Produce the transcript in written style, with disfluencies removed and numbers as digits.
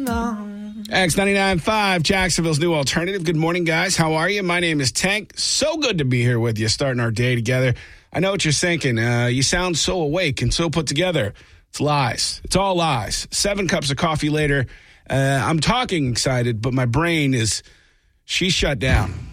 long. X99.5, Jacksonville's new alternative. Good morning, guys. How are you? My name is Tank. So good to be here with you, starting our day together. I know what you're thinking. You sound so awake and so put together. It's lies. It's all lies. 7 cups of coffee later. I'm talking excited, but my brain she's shut down.